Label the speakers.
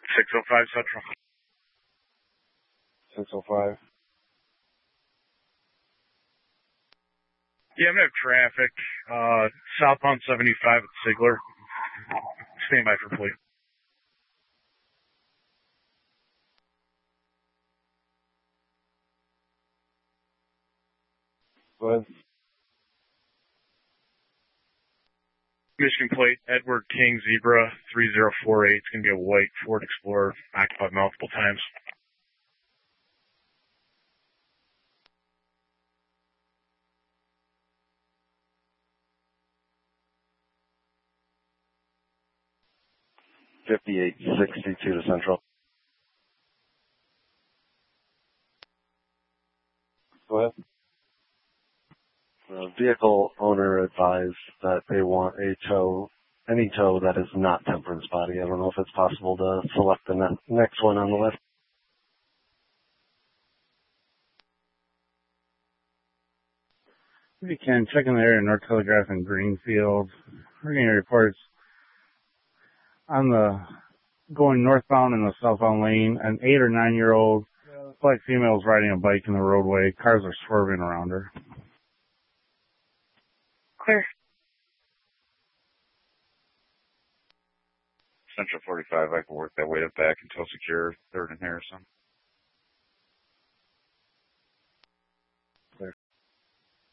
Speaker 1: 605 Central.
Speaker 2: 605.
Speaker 1: Yeah, I'm gonna have traffic. Southbound 75 at Sigler. Stand by for fleet.
Speaker 2: Go ahead.
Speaker 1: Michigan plate, Edward King Zebra 3048. It's gonna be a white Ford Explorer, occupied multiple times.
Speaker 2: $58.62 to Central. Go ahead. The vehicle owner advised that they want a tow, any tow that is not temperance body. I don't know if it's possible to select the next one on the list.
Speaker 3: If you can, check in the area North Telegraph and Greenfield. We're getting reports on the going northbound in the southbound lane. An 8 or 9-year-old black female is riding a bike in the roadway. Cars are swerving around her.
Speaker 4: Clear.
Speaker 5: Central 45, I can work that way up back until secure 3rd and Harrison.